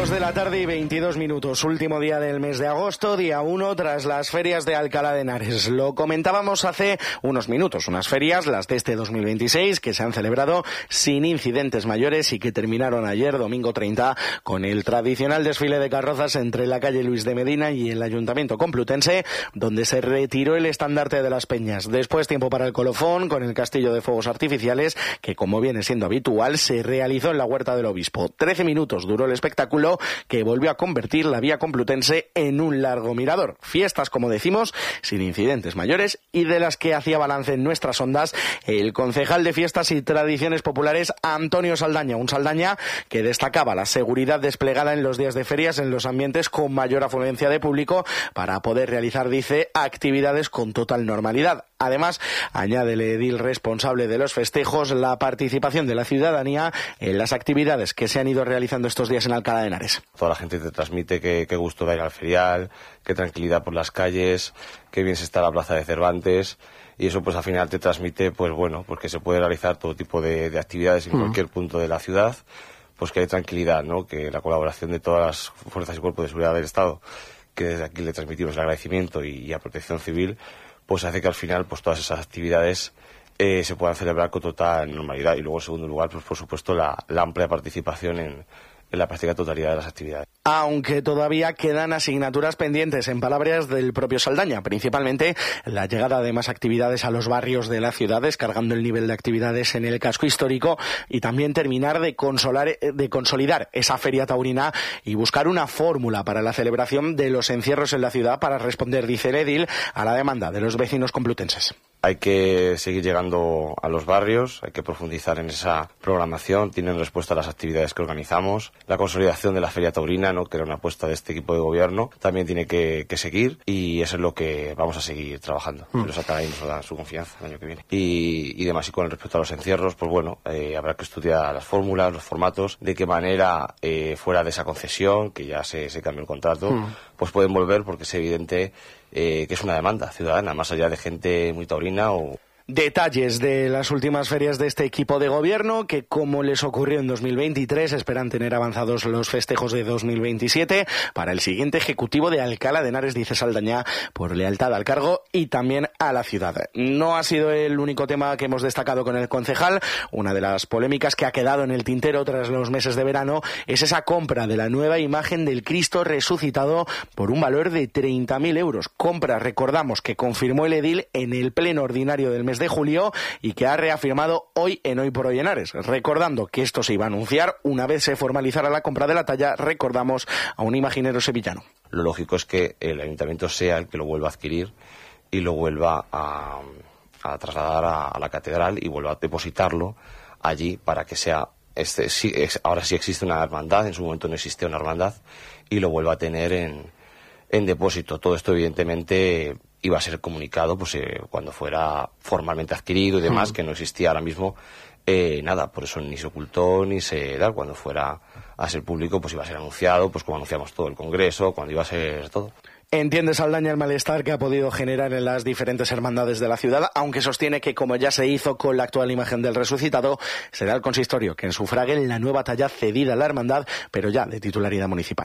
2 de la tarde y 22 minutos, último día del mes de agosto, día 1 tras las ferias de Alcalá de Henares. Lo comentábamos hace unos minutos, unas ferias, las de este 2026, que se han celebrado sin incidentes mayores y que terminaron ayer, domingo 30, con el tradicional desfile de carrozas entre la calle Luis de Medina y el Ayuntamiento Complutense, donde se retiró el estandarte de las Peñas. Después tiempo para el colofón, con el castillo de fuegos artificiales, que como viene siendo habitual, se realizó en la Huerta del Obispo. 13 minutos duró el espectáculo, que volvió a convertir la vía complutense en un largo mirador. Fiestas, como decimos, sin incidentes mayores y de las que hacía balance en nuestras ondas el concejal de Fiestas y Tradiciones Populares, Antonio Saldaña. Un Saldaña que destacaba la seguridad desplegada en los días de ferias en los ambientes con mayor afluencia de público para poder realizar, dice, actividades con total normalidad. Además, añade el edil responsable de los festejos, la participación de la ciudadanía en las actividades que se han ido realizando estos días en Alcalá de Henares. Toda la gente te transmite qué gusto va a ir al ferial, qué tranquilidad por las calles, qué bien se está la plaza de Cervantes, y eso pues al final te transmite pues bueno, pues que se puede realizar todo tipo de actividades en cualquier punto de la ciudad, pues que hay tranquilidad, ¿no? Que la colaboración de todas las fuerzas y cuerpos de seguridad del Estado, que desde aquí le transmitimos el agradecimiento y a Protección Civil, pues hace que al final pues todas esas actividades se puedan celebrar con total normalidad. Y luego, en segundo lugar, pues por supuesto la amplia participación en la práctica totalidad de las actividades. Aunque todavía quedan asignaturas pendientes, en palabras del propio Saldaña, principalmente la llegada de más actividades a los barrios de la ciudad, descargando el nivel de actividades en el casco histórico, y también terminar de consolidar esa feria taurina y buscar una fórmula para la celebración de los encierros en la ciudad para responder, dice el edil, a la demanda de los vecinos complutenses. Hay que seguir llegando a los barrios, hay que profundizar en esa programación, tienen respuesta a las actividades que organizamos. La consolidación de la Feria Taurina, ¿no?, que era una apuesta de este equipo de gobierno, también tiene que seguir, y eso es lo que vamos a seguir trabajando. Los Alcalá nos da su confianza el año que viene. Y demás, y con respecto a los encierros, pues bueno, habrá que estudiar las fórmulas, los formatos, de qué manera fuera de esa concesión, que ya se cambió el contrato, pues pueden volver, porque es evidente que es una demanda ciudadana, más allá de gente muy taurina o... Detalles de las últimas ferias de este equipo de gobierno que, como les ocurrió en 2023, esperan tener avanzados los festejos de 2027 para el siguiente ejecutivo de Alcalá de Henares, dice Saldaña, por lealtad al cargo y también a la ciudad. No ha sido el único tema que hemos destacado con el concejal. Una de las polémicas que ha quedado en el tintero tras los meses de verano es esa compra de la nueva imagen del Cristo resucitado por un valor de 30.000 euros. Compra, recordamos, que confirmó el edil en el pleno ordinario del mes de julio y que ha reafirmado hoy en Hoy por Hoy Henares, recordando que esto se iba a anunciar una vez se formalizara la compra de la talla, recordamos, a un imaginero sevillano. Lo lógico es que el ayuntamiento sea el que lo vuelva a adquirir y lo vuelva a trasladar a la catedral y vuelva a depositarlo allí para que sea... ahora sí existe una hermandad, en su momento no existía una hermandad, y lo vuelva a tener en depósito. Todo esto evidentemente iba a ser comunicado pues cuando fuera formalmente adquirido y demás, que no existía ahora mismo nada, por eso ni se ocultó ni se da. Cuando fuera a ser público pues iba a ser anunciado, pues como anunciamos todo el Congreso, cuando iba a ser todo. Entiende Saldaña el malestar que ha podido generar en las diferentes hermandades de la ciudad, aunque sostiene que, como ya se hizo con la actual imagen del resucitado, será el consistorio quien sufrague la nueva talla cedida a la hermandad, pero ya de titularidad municipal.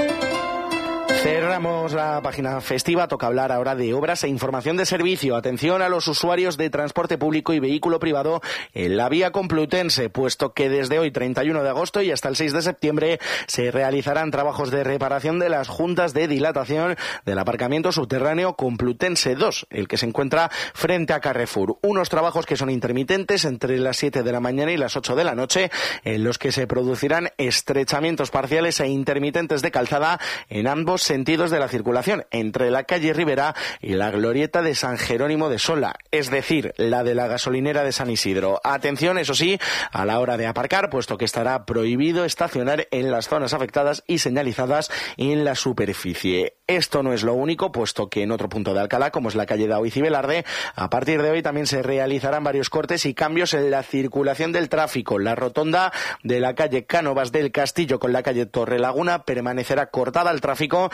Cerramos la página festiva, toca hablar ahora de obras e información de servicio. Atención a los usuarios de transporte público y vehículo privado en la vía complutense, puesto que desde hoy, 31 de agosto y hasta el 6 de septiembre, se realizarán trabajos de reparación de las juntas de dilatación del aparcamiento subterráneo Complutense 2, el que se encuentra frente a Carrefour. Unos trabajos que son intermitentes entre las 7 de la mañana y las 8 de la noche, en los que se producirán estrechamientos parciales e intermitentes de calzada en ambos sentidos de la circulación, entre la calle Rivera y la glorieta de San Jerónimo de Sola, es decir, la de la gasolinera de San Isidro. Atención, eso sí, a la hora de aparcar, puesto que estará prohibido estacionar en las zonas afectadas y señalizadas en la superficie. Esto no es lo único, puesto que en otro punto de Alcalá, como es la calle Daoiz y Velarde, a partir de hoy también se realizarán varios cortes y cambios en la circulación del tráfico. La rotonda de la calle Cánovas del Castillo con la calle Torrelaguna permanecerá cortada al tráfico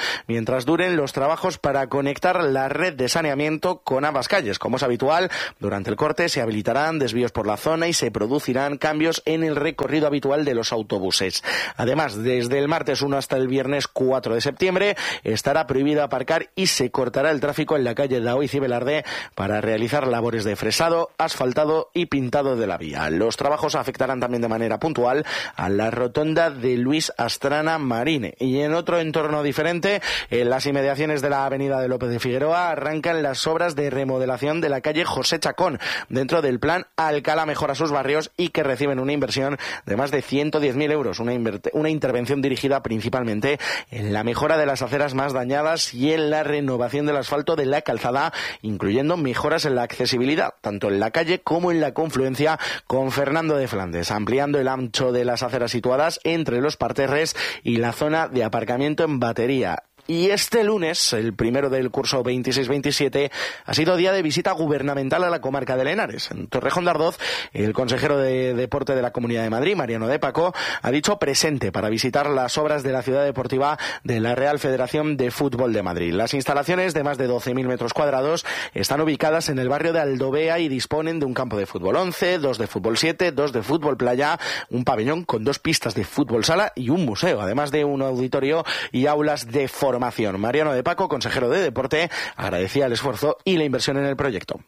mientras duren los trabajos para conectar la red de saneamiento con ambas calles. Como es habitual, durante el corte se habilitarán desvíos por la zona y se producirán cambios en el recorrido habitual de los autobuses. Además, desde el martes 1 hasta el viernes 4 de septiembre estará prohibido aparcar y se cortará el tráfico en la calle Daoiz y Velarde para realizar labores de fresado, asfaltado y pintado de la vía. Los trabajos afectarán también de manera puntual a la rotonda de Luis Astrana Marine. Y en otro entorno diferente, en las inmediaciones de la avenida de López de Figueroa, arrancan las obras de remodelación de la calle José Chacón, dentro del plan Alcalá Mejora sus barrios, y que reciben una inversión de más de 110.000 euros, una intervención dirigida principalmente en la mejora de las aceras más dañadas y en la renovación del asfalto de la calzada, incluyendo mejoras en la accesibilidad, tanto en la calle como en la confluencia con Fernando de Flandes, ampliando el ancho de las aceras situadas entre los parterres y la zona de aparcamiento en batería. Y este lunes, el primero del curso 26-27, ha sido día de visita gubernamental a la comarca de Henares. En Torrejón de Ardoz, el consejero de Deporte de la Comunidad de Madrid, Mariano de Paco, ha dicho presente para visitar las obras de la ciudad deportiva de la Real Federación de Fútbol de Madrid. Las instalaciones, de más de 12.000 metros cuadrados, están ubicadas en el barrio de Aldovea y disponen de un campo de fútbol 11, 2 de fútbol 7, 2 de fútbol playa, un pabellón con 2 pistas de fútbol sala y un museo, además de un auditorio y aulas de formación. Mariano de Paco, consejero de Deporte, agradecía el esfuerzo y la inversión en el proyecto.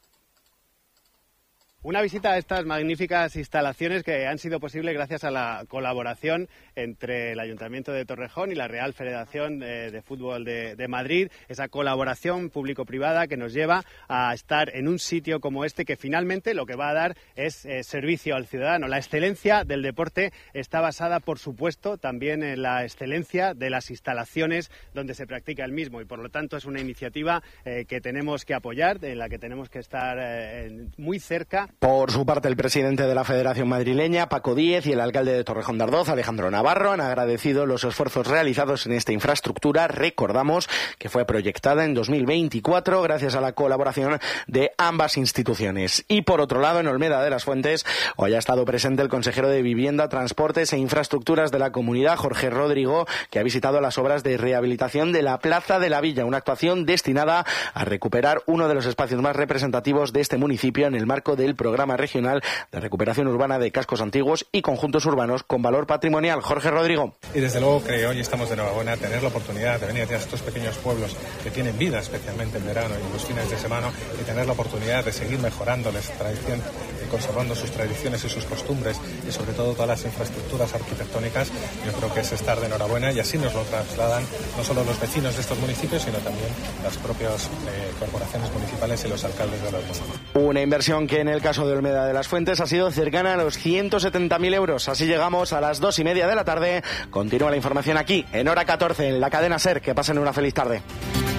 Una visita a estas magníficas instalaciones que han sido posibles gracias a la colaboración entre el Ayuntamiento de Torrejón y la Real Federación de Fútbol de Madrid. Esa colaboración público-privada que nos lleva a estar en un sitio como este, que finalmente lo que va a dar es servicio al ciudadano. La excelencia del deporte está basada, por supuesto, también en la excelencia de las instalaciones donde se practica el mismo, y por lo tanto es una iniciativa que tenemos que apoyar, en la que tenemos que estar muy cerca. Por su parte, el presidente de la Federación Madrileña, Paco Díez, y el alcalde de Torrejón de Ardoz, Alejandro Navarro, han agradecido los esfuerzos realizados en esta infraestructura. Recordamos que fue proyectada en 2024 gracias a la colaboración de ambas instituciones. Y por otro lado, en Olmeda de las Fuentes, hoy ha estado presente el consejero de Vivienda, Transportes e Infraestructuras de la comunidad, Jorge Rodrigo, que ha visitado las obras de rehabilitación de la Plaza de la Villa, una actuación destinada a recuperar uno de los espacios más representativos de este municipio en el marco del Programa Regional de Recuperación Urbana de Cascos Antiguos y Conjuntos Urbanos con Valor Patrimonial. Jorge Rodrigo. Y desde luego que hoy estamos de enhorabuena tener la oportunidad de venir a estos pequeños pueblos que tienen vida, especialmente en verano y en los fines de semana, y tener la oportunidad de seguir mejorándoles tradición y conservando sus tradiciones y sus costumbres, y sobre todo todas las infraestructuras arquitectónicas. Yo creo que es estar de enhorabuena, y así nos lo trasladan no solo los vecinos de estos municipios, sino también las propias corporaciones municipales y los alcaldes de los municipios. Una inversión que en el caso de Olmeda de las Fuentes ha sido cercana a los 170.000 euros. Así llegamos a las 2:30 de la tarde. Continúa la información aquí, en Hora 14, en la cadena SER. Que pasen una feliz tarde.